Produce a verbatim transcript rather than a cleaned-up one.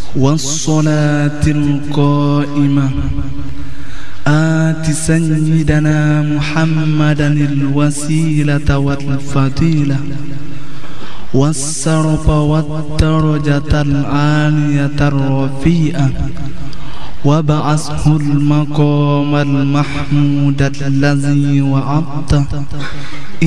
والصلاة القائمة آت سيدنا محمدا الوسيلة والفضيلة والشرف والدرجة العالية الرفيعة وابعثه المقام المحمود الذي وعدته